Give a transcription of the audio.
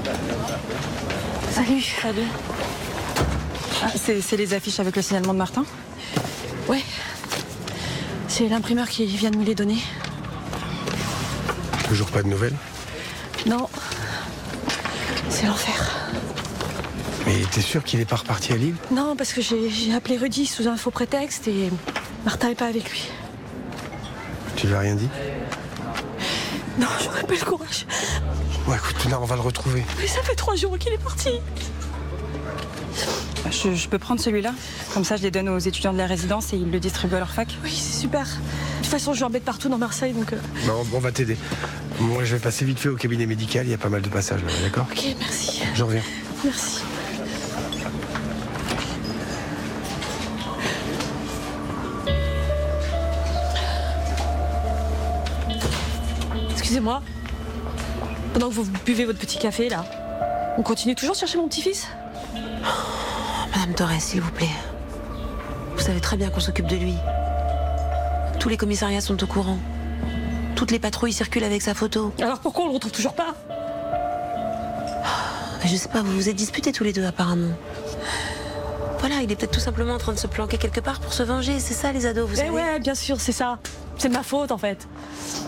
Salut. Salut. Ah, c'est les affiches avec le signalement de Martin? Ouais. C'est l'imprimeur qui vient de me les donner. Toujours pas de nouvelles? Non. C'est l'enfer. Mais t'es sûr qu'il est pas reparti à Lille? Non, parce que j'ai appelé Rudy sous un faux prétexte et Martin est pas avec lui. Tu lui as rien dit? Non, j'aurais pas le courage. Bon, écoute, là, on va le retrouver. Mais ça fait 3 jours qu'il est parti. Je peux prendre celui-là? Comme ça, je les donne aux étudiants de la résidence et ils le distribuent à leur fac. Oui, c'est super. De toute façon, je l'embête partout dans Marseille, donc... Non, on va t'aider. Moi, je vais passer vite fait au cabinet médical, il y a pas mal de passages là, d'accord? Ok, merci. Je reviens. Merci. Excusez-moi. Pendant que vous buvez votre petit café, là, on continue toujours de chercher mon petit-fils? Madame Torres, s'il vous plaît. Vous savez très bien qu'on s'occupe de lui. Tous les commissariats sont au courant. Toutes les patrouilles circulent avec sa photo. Alors pourquoi on le retrouve toujours pas? Je sais pas, vous vous êtes disputés tous les deux apparemment. Voilà, il est peut-être tout simplement en train de se planquer quelque part pour se venger. C'est ça les ados, vous savez. Ouais, bien sûr, c'est ça. C'est de ma faute en fait.